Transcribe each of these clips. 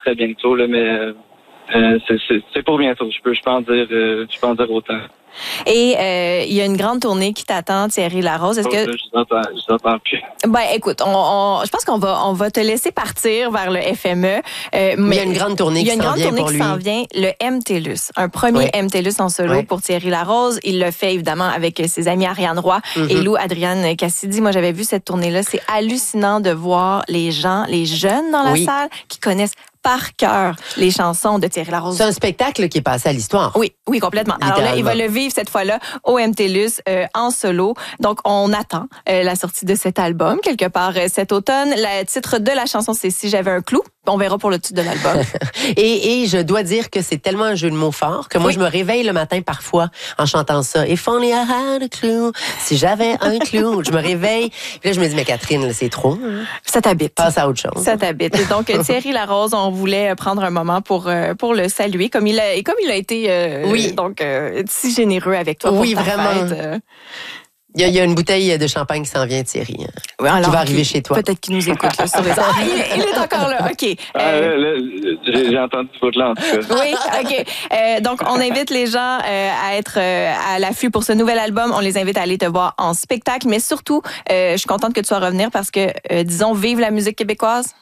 très bientôt, là, mais c'est pour bientôt. Je peux pas en dire autant. Et il y a une grande tournée qui t'attend, Thierry Larose. Est-ce que je n'entends plus. Ben écoute, je pense qu'on va te laisser partir vers le FME. Mais il y a une grande tournée qui s'en vient pour lui. Le MTLUS, un premier MTLUS en solo pour Thierry Larose. Il le fait évidemment avec ses amis Ariane Roy et Lou Adrienne Cassidy. Moi, j'avais vu cette tournée-là. C'est hallucinant de voir les jeunes dans la salle qui connaissent par cœur les chansons de Thierry Larose. C'est un spectacle qui est passé à l'histoire. Oui, complètement. Alors là, il va le vivre cette fois-là au MTLUS en solo. Donc, on attend la sortie de cet album quelque part cet automne. Le titre de la chanson, c'est « Si j'avais un clou ». On verra pour le titre de l'album. et je dois dire que c'est tellement un jeu de mots fort que moi, je me réveille le matin parfois en chantant ça. « If only I had a clue », si j'avais un clou. Je me réveille. Puis là, je me dis, mais Catherine, là, c'est trop. Hein? Ça t'habite. Passe à autre chose. Ça t'habite. Et donc, Thierry Larose, on voulait prendre un moment pour le saluer, comme il a été si généreux avec toi pour ta vraiment. fête. Il y a une bouteille de champagne qui s'en vient, Thierry, qui va arriver chez toi. Peut-être qu'il nous écoute là, sur les il est encore là. OK. J'ai entendu ce bout-là, en tout cas. Oui, OK. Donc, on invite les gens à être à l'affût pour ce nouvel album. On les invite à aller te voir en spectacle. Mais surtout, je suis contente que tu sois revenir parce que, disons, vive la musique québécoise.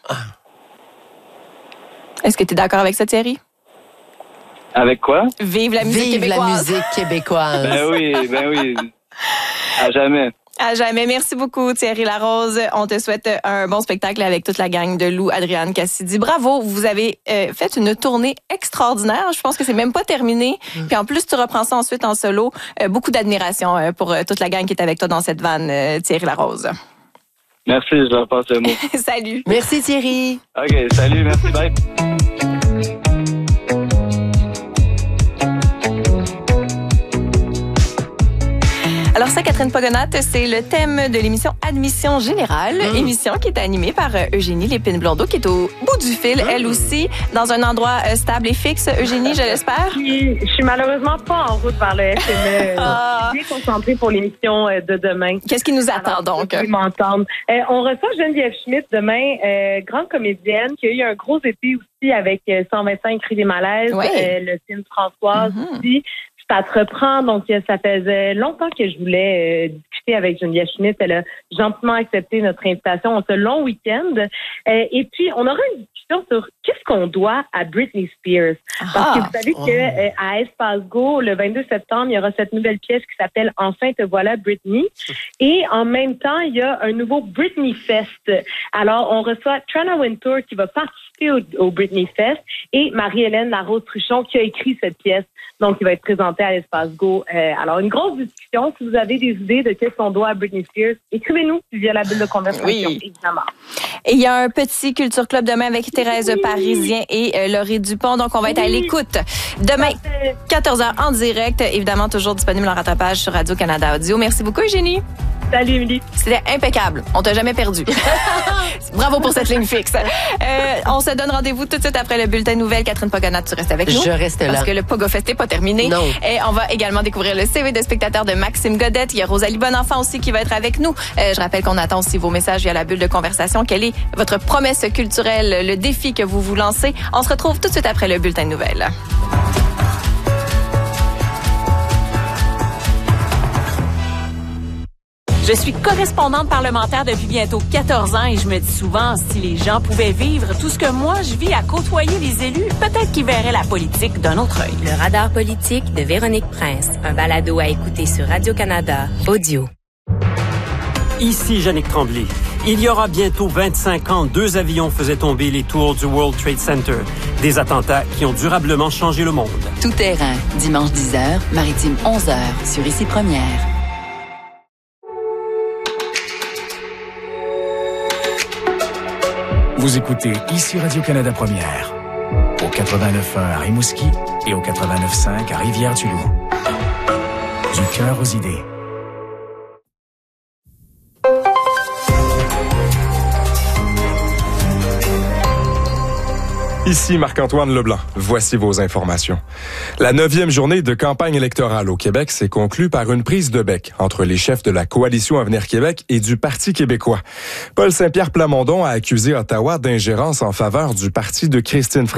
Est-ce que tu es d'accord avec ça, Thierry? Avec quoi? Vive la musique québécoise. Vive la musique québécoise. Ben oui. À jamais. À jamais. Merci beaucoup, Thierry Larose. On te souhaite un bon spectacle avec toute la gang de Lou, Adriane Cassidy. Bravo, vous avez fait une tournée extraordinaire. Je pense que c'est même pas terminé. Puis en plus, tu reprends ça ensuite en solo. Beaucoup d'admiration pour toute la gang qui est avec toi dans cette vanne, Thierry Larose. Merci, je leur passe le mot. Salut. Merci, Thierry. OK, salut, merci, bye. Alors ça, Catherine Pogonat, c'est le thème de l'émission Admission Générale, émission qui est animée par Eugénie Lépine-Blondeau, qui est au bout du fil, elle aussi, dans un endroit stable et fixe. Eugénie, je l'espère? Je suis malheureusement pas en route vers le FME. Je suis bien concentrée pour l'émission de demain. Qu'est-ce qui nous attend donc? Vous m'entendre. On reçoit Geneviève Schmidt demain, grande comédienne, qui a eu un gros été aussi avec 125 cris des malaises, le film Françoise aussi. Ça te reprend, donc ça faisait longtemps que je voulais discuter avec Geneviève Schmidt. Elle a gentiment accepté notre invitation en ce long week-end. Et puis, on aura une discussion sur qu'est-ce qu'on doit à Britney Spears. Parce que vous savez que à Espace Go, le 22 septembre, il y aura cette nouvelle pièce qui s'appelle « Enfin te voilà, Britney ». Et en même temps, il y a un nouveau Britney Fest. Alors, on reçoit Trana Wintour qui va participer au Britney Fest et Marie-Hélène Larose-Truchon qui a écrit cette pièce. Donc, il va être présenté à l'Espace Go. Alors, une grosse discussion. Si vous avez des idées de qu'est-ce qu'on doit à Britney Spears, écrivez-nous via la bulle de conversation, évidemment. Et il y a un petit Culture Club demain avec Thérèse Parisien et Laurie Dupont. Donc, on va être à l'écoute. Demain, 14h en direct. Évidemment, toujours disponible en rattrapage sur Radio-Canada Audio. Merci beaucoup, Eugénie. Salut, Émilie. C'était impeccable. On t'a jamais perdu. Bravo pour cette ligne fixe. On se donne rendez-vous tout de suite après le bulletin nouvelle. Catherine Pogonat, tu restes avec nous? Je reste là. Parce que le PogoFest n'est pas terminé. Non. Et on va également découvrir le CV de spectateur de Maxime Godette. Il y a Rosalie Bonenfant aussi qui va être avec nous. Je rappelle qu'on attend aussi vos messages via la bulle de conversation. Quelle est votre promesse culturelle, le défi que vous vous lancez? On se retrouve tout de suite après le bulletin de nouvelles. Je suis correspondante parlementaire depuis bientôt 14 ans et je me dis souvent, si les gens pouvaient vivre tout ce que moi je vis à côtoyer les élus, peut-être qu'ils verraient la politique d'un autre œil. Le radar politique de Véronique Prince, un balado à écouter sur Radio-Canada Audio. Ici Jannick Tremblay. Il y aura bientôt 25 ans, 2 avions faisaient tomber les tours du World Trade Center. Des attentats qui ont durablement changé le monde. Tout terrain, dimanche 10h, maritime 11h, sur Ici Première. Vous écoutez Ici Radio-Canada Première, au 89.1 à Rimouski et au 89.5 à Rivière-du-Loup. Du cœur aux idées. Ici Marc-Antoine Leblanc. Voici vos informations. La 9e journée de campagne électorale au Québec s'est conclue par une prise de bec entre les chefs de la Coalition Avenir Québec et du Parti québécois. Paul Saint-Pierre Plamondon a accusé Ottawa d'ingérence en faveur du parti de Christine Freeland.